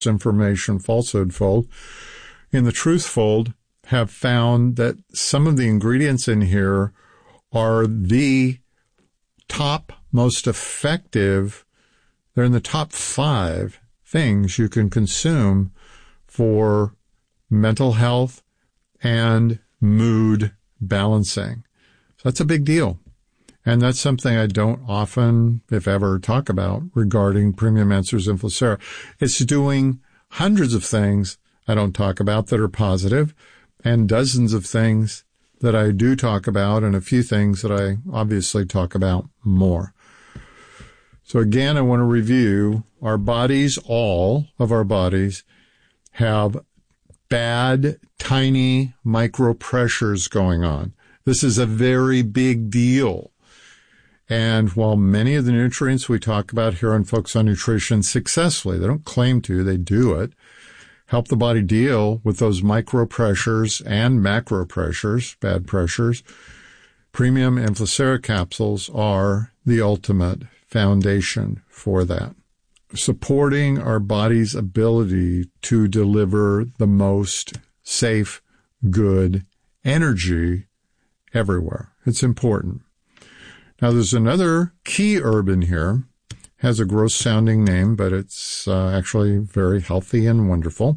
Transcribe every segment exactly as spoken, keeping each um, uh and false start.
information falsehood fold. In the truth fold, have found that some of the ingredients in here are the top most effective. They're in the top five things you can consume for mental health and mood balancing. So that's a big deal. And that's something I don't often, if ever, talk about regarding Premium Answers Inflacera. It's doing hundreds of things I don't talk about that are positive, and dozens of things that I do talk about, and a few things that I obviously talk about more. So again, I want to review our bodies, all of our bodies, have bad, tiny micro pressures going on. This is a very big deal. And while many of the nutrients we talk about here on Focus on Nutrition successfully, they don't claim to, they do it, help the body deal with those micro pressures and macro pressures, bad pressures, Premium Inflacera capsules are the ultimate foundation for that, supporting our body's ability to deliver the most safe, good energy everywhere. It's important. Now, there's another key herb in here. Has a gross-sounding name, but it's uh, actually very healthy and wonderful.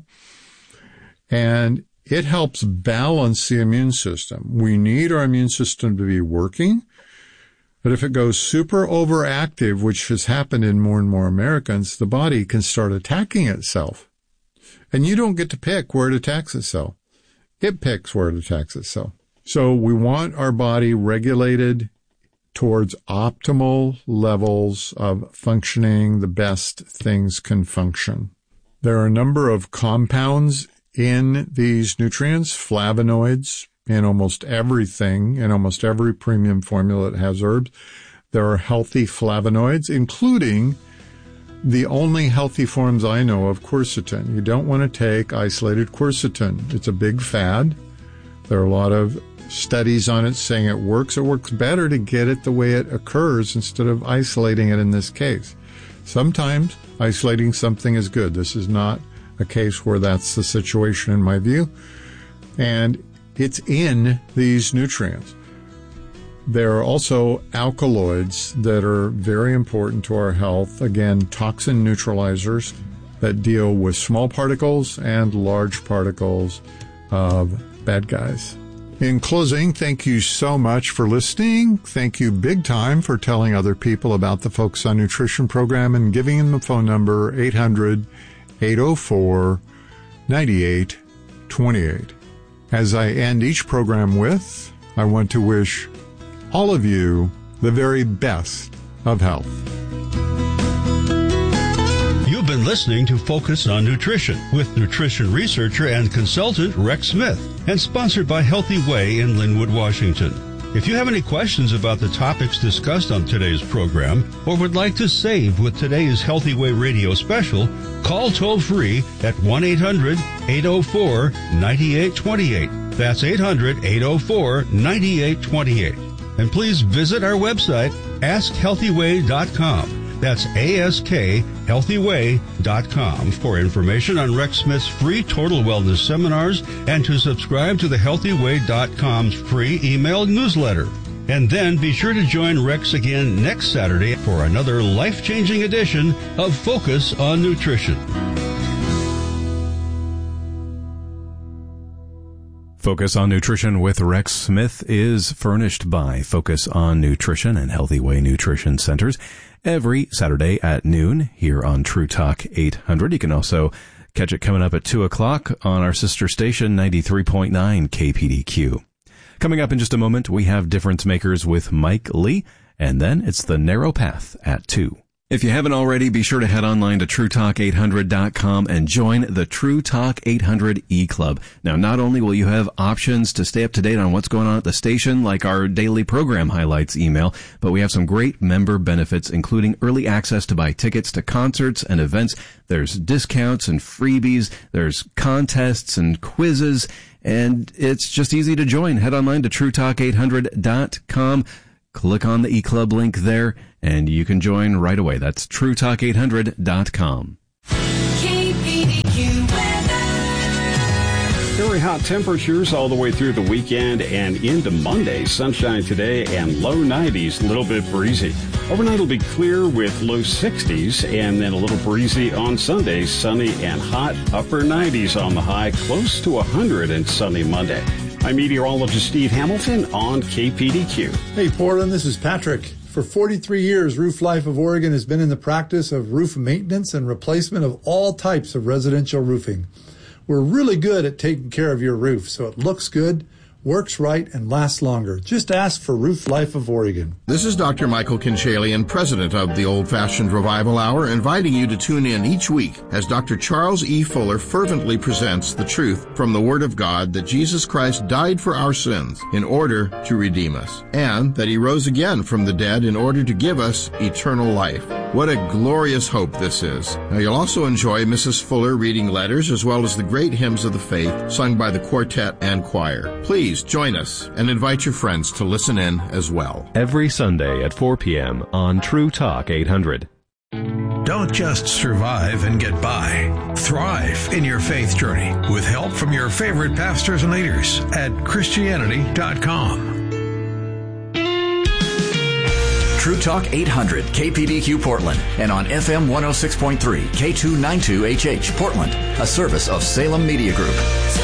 And it helps balance the immune system. We need our immune system to be working, but if it goes super overactive, which has happened in more and more Americans, the body can start attacking itself. And you don't get to pick where it attacks itself. It picks where it attacks itself. So we want our body regulated towards optimal levels of functioning, the best things can function. There are a number of compounds in these nutrients, flavonoids, in almost everything, in almost every premium formula that has herbs. There are healthy flavonoids, including the only healthy forms I know of quercetin. You don't want to take isolated quercetin. It's a big fad. There are a lot of studies on it saying it works. It works better to get it the way it occurs instead of isolating it in this case. Sometimes isolating something is good. This is not a case where that's the situation in my view. And it's in these nutrients. There are also alkaloids that are very important to our health. Again, toxin neutralizers that deal with small particles and large particles of bad guys. In closing, thank you so much for listening. Thank you big time for telling other people about the Focus on Nutrition program and giving them the phone number eight hundred, eight oh four, nine eight two eight. As I end each program with, I want to wish all of you the very best of health. You've been listening to Focus on Nutrition with nutrition researcher and consultant Rex Smith, and sponsored by Healthy Way in Linwood, Washington. If you have any questions about the topics discussed on today's program or would like to save with today's Healthy Way radio special, call toll-free at one eight hundred, eight oh four, nine eight two eight. That's eight hundred, eight oh four, nine eight two eight. And please visit our website, ask healthy way dot com. That's A S K healthy way dot com for information on Rex Smith's free total wellness seminars and to subscribe to the healthy way dot com's free email newsletter. And then be sure to join Rex again next Saturday for another life-changing edition of Focus on Nutrition. Focus on Nutrition with Rex Smith is furnished by Focus on Nutrition and Healthy Way Nutrition Centers every Saturday at noon here on True Talk eight hundred. You can also catch it coming up at two o'clock on our sister station, ninety-three point nine K P D Q. Coming up in just a moment, we have Difference Makers with Mike Lee, and then it's The Narrow Path at two. If you haven't already, be sure to head online to true talk eight hundred dot com and join the True Talk eight hundred e-club. Now, not only will you have options to stay up to date on what's going on at the station, like our daily program highlights email, but we have some great member benefits, including early access to buy tickets to concerts and events. There's discounts and freebies. There's contests and quizzes, and it's just easy to join. Head online to true talk eight hundred dot com. Click on the e-club link there, and you can join right away. That's true talk eight hundred dot com. K P D Very hot temperatures all the way through the weekend and into Monday. Sunshine today and low nineties, a little bit breezy. Overnight will be clear with low sixties and then a little breezy on Sunday. Sunny and hot, upper nineties on the high, close to one hundred and sunny Monday. I'm meteorologist Steve Hamilton on K P D Q. Hey, Portland, this is Patrick. For forty-three years, Roof Life of Oregon has been in the practice of roof maintenance and replacement of all types of residential roofing. We're really good at taking care of your roof so it looks good, works right, and lasts longer. Just ask for Roof Life of Oregon. This is Doctor Michael Kinchalian, president of the Old Fashioned Revival Hour, inviting you to tune in each week as Doctor Charles E. Fuller fervently presents the truth from the Word of God that Jesus Christ died for our sins in order to redeem us, and that he rose again from the dead in order to give us eternal life. What a glorious hope this is. Now, you'll also enjoy Missus Fuller reading letters as well as the great hymns of the faith sung by the quartet and choir. Please join us and invite your friends to listen in as well. Every Sunday at four p.m. on True Talk eight hundred. Don't just survive and get by. Thrive in your faith journey with help from your favorite pastors and leaders at Christianity dot com. True Talk eight hundred K P D Q Portland and on F M one oh six point three K two ninety-two H H Portland, a service of Salem Media Group.